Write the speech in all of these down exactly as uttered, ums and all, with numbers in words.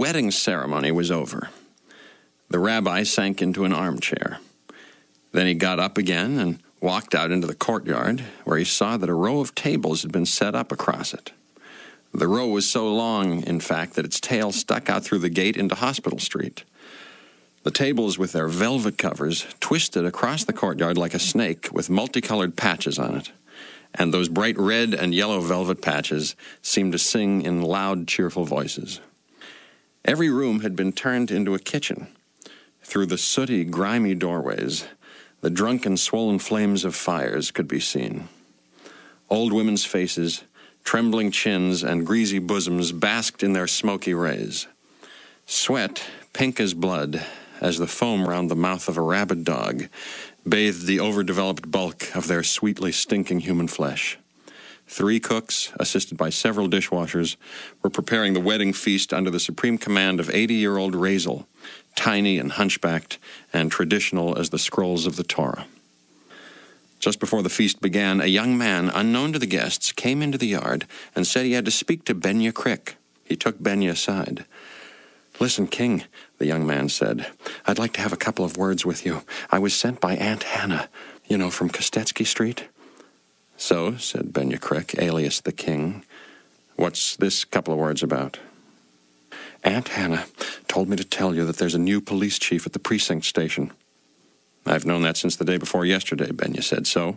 wedding ceremony was over. The rabbi sank into an armchair. Then he got up again and walked out into the courtyard, where he saw that a row of tables had been set up across it. The row was so long, in fact, that its tail stuck out through the gate into Hospital Street. The tables, with their velvet covers, twisted across the courtyard like a snake with multicolored patches on it, and those bright red and yellow velvet patches seemed to sing in loud, cheerful voices. Every room had been turned into a kitchen. Through the sooty, grimy doorways, the drunken, swollen flames of fires could be seen. Old women's faces, trembling chins, and greasy bosoms basked in their smoky rays. Sweat, pink as blood, as the foam round the mouth of a rabid dog, bathed the overdeveloped bulk of their sweetly stinking human flesh. Three cooks, assisted by several dishwashers, were preparing the wedding feast under the supreme command of eighty-year-old Razel, tiny and hunchbacked and traditional as the scrolls of the Torah. Just before the feast began, a young man, unknown to the guests, came into the yard and said he had to speak to Benya Crick. He took Benya aside. "Listen, King," the young man said, "I'd like to have a couple of words with you. I was sent by Aunt Hannah, you know, from Kostetsky Street." "So," said Benya Crick, alias the King, "what's this couple of words about?" "Aunt Hannah told me to tell you that there's a new police chief at the precinct station." "I've known that since the day before yesterday," Benya said. "So?"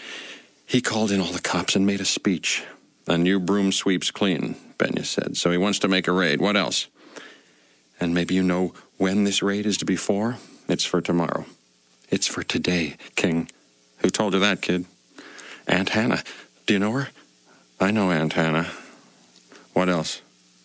"He called in all the cops and made a speech." "A new broom sweeps clean," Benya said. "So he wants to make a raid. What else?" "And maybe you know when this raid is to be for?" "It's for tomorrow." "It's for today, King." "Who told you that, kid?" "Aunt Hannah. Do you know her?" "I know Aunt Hannah. What else?"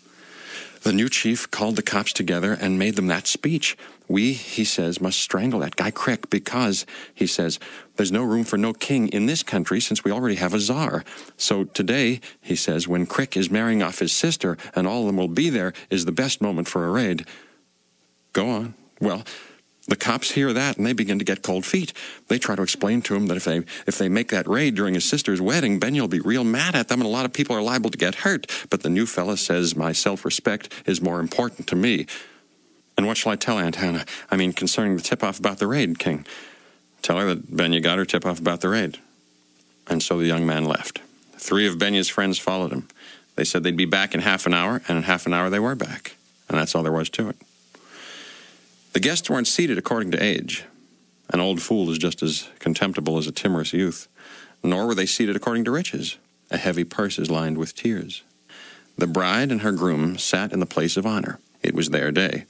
"The new chief called the cops together and made them that speech. We, he says, must strangle that guy Crick because, he says, there's no room for no king in this country since we already have a czar. So today, he says, when Crick is marrying off his sister and all of them will be there, is the best moment for a raid." "Go on." "Well, the cops hear that and they begin to get cold feet. They try to explain to him that if they if they make that raid during his sister's wedding, Benya will be real mad at them and a lot of people are liable to get hurt. But the new fella says my self-respect is more important to me." "And what shall I tell Aunt Hannah? I mean, concerning the tip-off about the raid, King?" "Tell her that Benya got her tip-off about the raid." And so the young man left. Three of Benya's friends followed him. They said they'd be back in half an hour, and in half an hour they were back. And that's all there was to it. The guests weren't seated according to age. An old fool is just as contemptible as a timorous youth. Nor were they seated according to riches. A heavy purse is lined with tears. The bride and her groom sat in the place of honor. It was their day.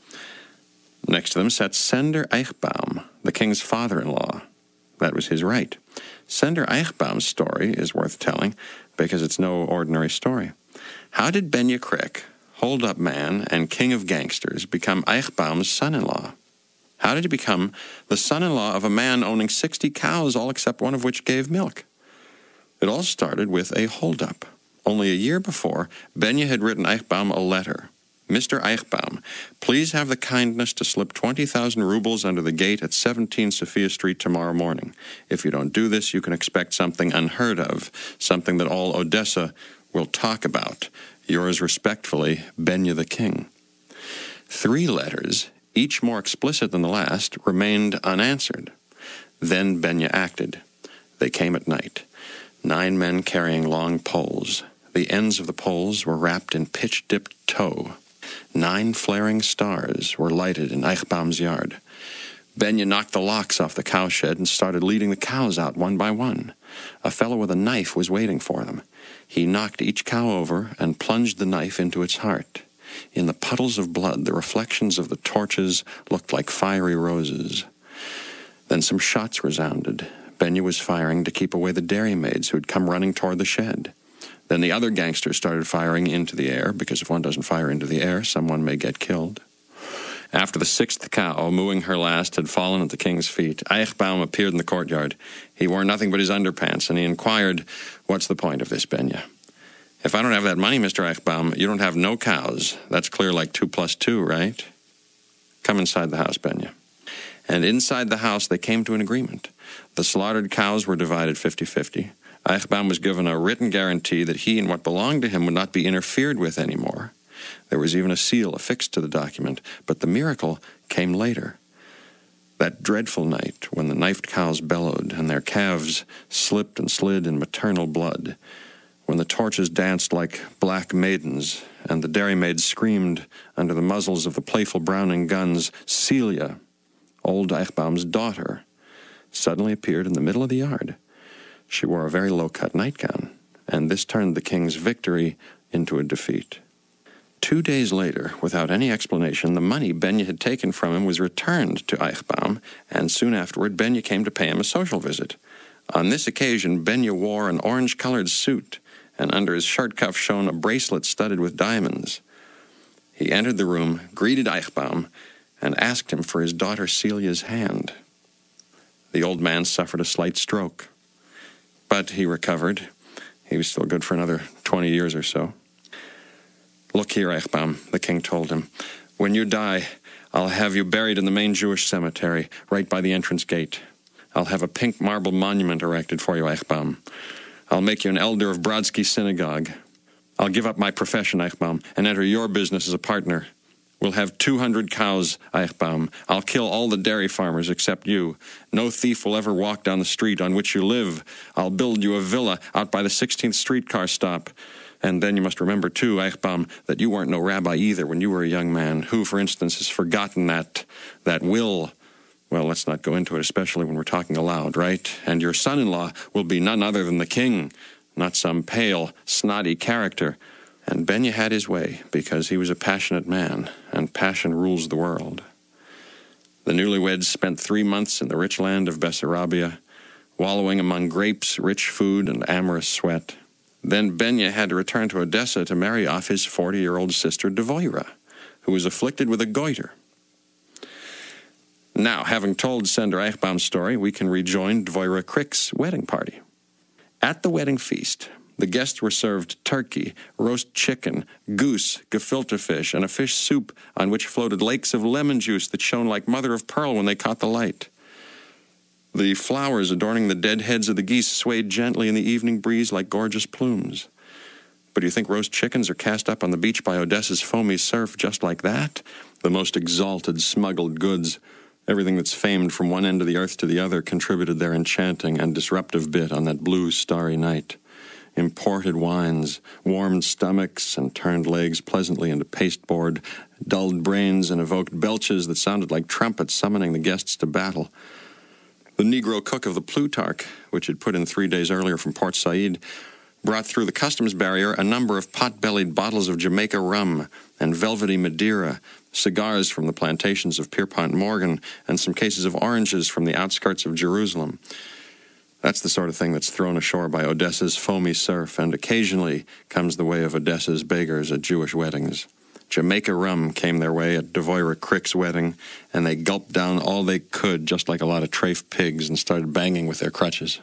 Next to them sat Sender Eichbaum, the king's father-in-law. That was his right. Sender Eichbaum's story is worth telling because it's no ordinary story. How did Benya Crick, hold-up man and king of gangsters, become Eichbaum's son-in-law? How did he become the son-in-law of a man owning sixty cows, all except one of which gave milk? It all started with a hold-up. Only a year before, Benya had written Eichbaum a letter. "Mister Eichbaum, please have the kindness to slip twenty thousand rubles under the gate at seventeen Sophia Street tomorrow morning. If you don't do this, you can expect something unheard of, something that all Odessa will talk about. Yours respectfully, Benya the King." Three letters, each more explicit than the last, remained unanswered. Then Benya acted. They came at night. Nine men carrying long poles. The ends of the poles were wrapped in pitch-dipped tow. Nine flaring stars were lighted in Eichbaum's yard. Benya knocked the locks off the cowshed and started leading the cows out one by one. A fellow with a knife was waiting for them. He knocked each cow over and plunged the knife into its heart. In the puddles of blood, the reflections of the torches looked like fiery roses. Then some shots resounded. Benya was firing to keep away the dairymaids who had come running toward the shed. Then the other gangsters started firing into the air, because if one doesn't fire into the air, someone may get killed. After the sixth cow, mooing her last, had fallen at the king's feet, Eichbaum appeared in the courtyard. He wore nothing but his underpants, and he inquired, "What's the point of this, Benya?" "If I don't have that money, Mister Eichbaum, you don't have no cows. That's clear like two plus two, right?" "Come inside the house, Benya." And inside the house they came to an agreement. The slaughtered cows were divided fifty-fifty. Eichbaum was given a written guarantee that he and what belonged to him would not be interfered with anymore. There was even a seal affixed to the document, but the miracle came later. That dreadful night when the knifed cows bellowed and their calves slipped and slid in maternal blood, when the torches danced like black maidens and the dairymaids screamed under the muzzles of the playful Browning guns, Celia, old Eichbaum's daughter, suddenly appeared in the middle of the yard. She wore a very low-cut nightgown, and this turned the king's victory into a defeat. Two days later, without any explanation, the money Benya had taken from him was returned to Eichbaum, and soon afterward Benya came to pay him a social visit. On this occasion, Benya wore an orange-colored suit, and under his shirt cuff shone a bracelet studded with diamonds. He entered the room, greeted Eichbaum, and asked him for his daughter Celia's hand. The old man suffered a slight stroke, but he recovered. He was still good for another twenty years or so. "Look here, Eichbaum," the king told him. "When you die, I'll have you buried in the main Jewish cemetery, right by the entrance gate. I'll have a pink marble monument erected for you, Eichbaum. I'll make you an elder of Brodsky Synagogue. I'll give up my profession, Eichbaum, and enter your business as a partner. We'll have two hundred cows, Eichbaum. I'll kill all the dairy farmers except you. No thief will ever walk down the street on which you live. I'll build you a villa out by the sixteenth streetcar stop. And then you must remember, too, Eichbaum, that you weren't no rabbi either when you were a young man. Who, for instance, has forgotten that, that will? Well, let's not go into it, especially when we're talking aloud, right? And your son-in-law will be none other than the king, not some pale, snotty character." And Benya had his way, because he was a passionate man, and passion rules the world. The newlyweds spent three months in the rich land of Bessarabia, wallowing among grapes, rich food, and amorous sweat. Then Benya had to return to Odessa to marry off his forty-year-old sister Dvoira, who was afflicted with a goiter. Now, having told Sender Eichbaum's story, we can rejoin Dvoira Crick's wedding party. At the wedding feast, the guests were served turkey, roast chicken, goose, gefilte fish, and a fish soup on which floated lakes of lemon juice that shone like mother of pearl when they caught the light. The flowers adorning the dead heads of the geese swayed gently in the evening breeze like gorgeous plumes. But do you think roast chickens are cast up on the beach by Odessa's foamy surf just like that? The most exalted smuggled goods, everything that's famed from one end of the earth to the other, contributed their enchanting and disruptive bit on that blue, starry night. Imported wines warmed stomachs and turned legs pleasantly into pasteboard, dulled brains and evoked belches that sounded like trumpets summoning the guests to battle. The Negro cook of the Plutarch, which had put in three days earlier from Port Said, brought through the customs barrier a number of pot-bellied bottles of Jamaica rum and velvety Madeira, cigars from the plantations of Pierpont Morgan, and some cases of oranges from the outskirts of Jerusalem. That's the sort of thing that's thrown ashore by Odessa's foamy surf, and occasionally comes the way of Odessa's beggars at Jewish weddings. Jamaica rum came their way at Dvoira Crick's wedding, and they gulped down all they could, just like a lot of trafe pigs, and started banging with their crutches.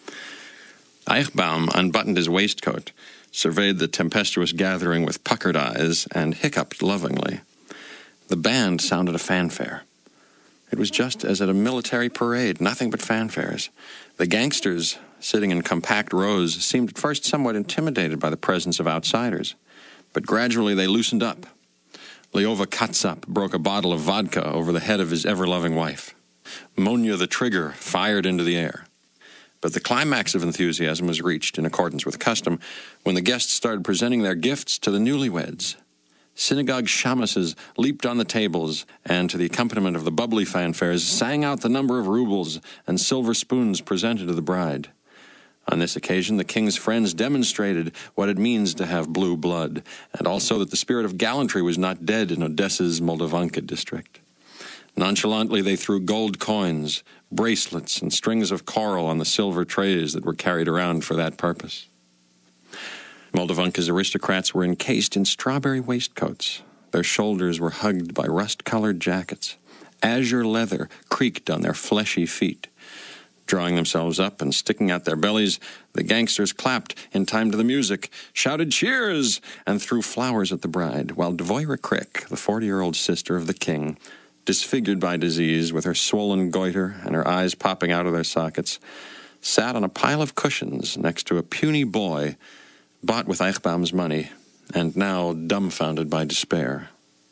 Eichbaum unbuttoned his waistcoat, surveyed the tempestuous gathering with puckered eyes, and hiccuped lovingly. The band sounded a fanfare. It was just as at a military parade, nothing but fanfares. The gangsters, sitting in compact rows, seemed at first somewhat intimidated by the presence of outsiders, but gradually they loosened up. Leova Katzap broke a bottle of vodka over the head of his ever-loving wife. Monia the Trigger fired into the air. But the climax of enthusiasm was reached, in accordance with custom, when the guests started presenting their gifts to the newlyweds. Synagogue shamases leaped on the tables, and to the accompaniment of the bubbly fanfares, sang out the number of rubles and silver spoons presented to the bride. On this occasion, the king's friends demonstrated what it means to have blue blood, and also that the spirit of gallantry was not dead in Odessa's Moldovanka district. Nonchalantly, they threw gold coins, bracelets, and strings of coral on the silver trays that were carried around for that purpose. Moldovanka's aristocrats were encased in strawberry waistcoats. Their shoulders were hugged by rust-colored jackets. Azure leather creaked on their fleshy feet. Drawing themselves up and sticking out their bellies, the gangsters clapped in time to the music, shouted cheers, and threw flowers at the bride, while Dvoira Crick, the forty-year-old sister of the king, disfigured by disease, with her swollen goiter and her eyes popping out of their sockets, sat on a pile of cushions next to a puny boy bought with Eichbaum's money and now dumbfounded by despair.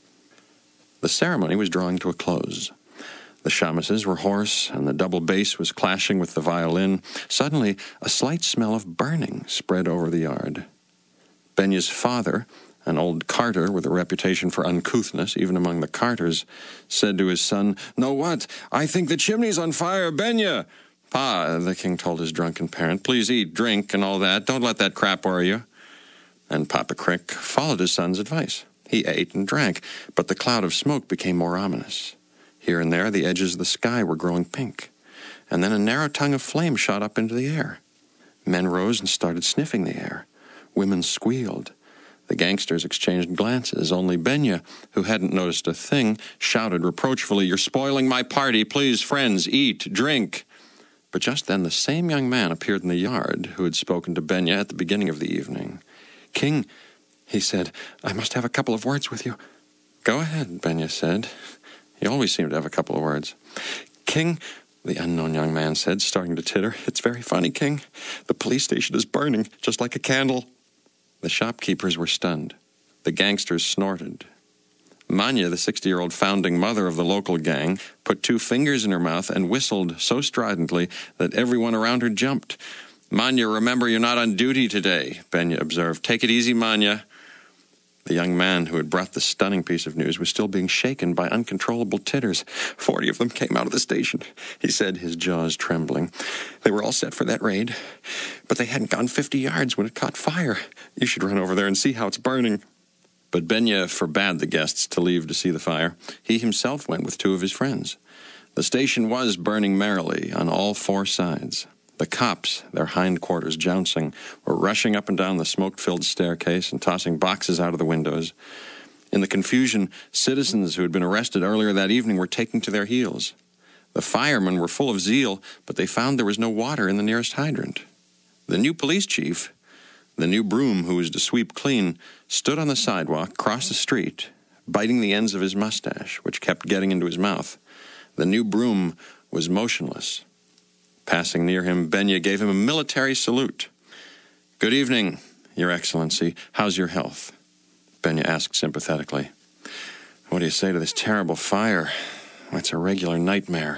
The ceremony was drawing to a close. The shamases were hoarse, and the double bass was clashing with the violin. Suddenly, a slight smell of burning spread over the yard. Benya's father, an old carter with a reputation for uncouthness, even among the carters, said to his son, "Know what? I think the chimney's on fire, Benya!" "Pa," the king told his drunken parent, "please eat, drink, and all that. Don't let that crap worry you." And Papa Crick followed his son's advice. He ate and drank, but the cloud of smoke became more ominous. Here and there, the edges of the sky were growing pink, and then a narrow tongue of flame shot up into the air. Men rose and started sniffing the air. Women squealed. The gangsters exchanged glances. Only Benya, who hadn't noticed a thing, shouted reproachfully, "You're spoiling my party. Please, friends, eat, drink." But just then the same young man appeared in the yard who had spoken to Benya at the beginning of the evening. "King," he said, "I must have a couple of words with you." "Go ahead," Benya said. He always seemed to have a couple of words. "King," the unknown young man said, starting to titter, "it's very funny, King. The police station is burning, just like a candle." The shopkeepers were stunned. The gangsters snorted. Manya, the sixty-year-old founding mother of the local gang, put two fingers in her mouth and whistled so stridently that everyone around her jumped. "Manya, remember you're not on duty today," Benya observed. "Take it easy, Manya." The young man who had brought the stunning piece of news was still being shaken by uncontrollable titters. "Forty of them came out of the station," he said, his jaws trembling. "They were all set for that raid, but they hadn't gone fifty yards when it caught fire. You should run over there and see how it's burning." But Benya forbade the guests to leave to see the fire. He himself went with two of his friends. The station was burning merrily on all four sides. The cops, their hindquarters jouncing, were rushing up and down the smoke-filled staircase and tossing boxes out of the windows. In the confusion, citizens who had been arrested earlier that evening were taking to their heels. The firemen were full of zeal, but they found there was no water in the nearest hydrant. The new police chief, the new broom who was to sweep clean, stood on the sidewalk, across the street, biting the ends of his mustache, which kept getting into his mouth. The new broom was motionless. Passing near him, Benya gave him a military salute. "Good evening, Your Excellency. How's your health?" Benya asked sympathetically. "What do you say to this terrible fire? It's a regular nightmare."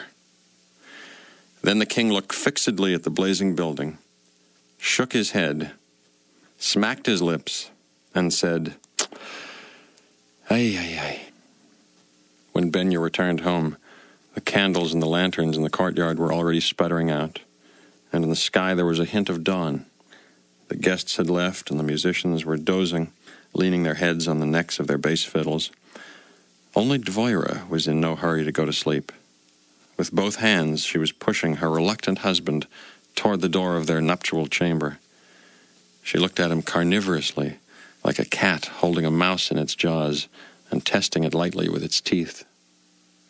Then the king looked fixedly at the blazing building, shook his head, smacked his lips, and said, "Ay, ay, ay." When Benya returned home, the candles and the lanterns in the courtyard were already sputtering out, and in the sky there was a hint of dawn. The guests had left, and the musicians were dozing, leaning their heads on the necks of their bass fiddles. Only Dvoira was in no hurry to go to sleep. With both hands, she was pushing her reluctant husband toward the door of their nuptial chamber. She looked at him carnivorously, like a cat holding a mouse in its jaws and testing it lightly with its teeth.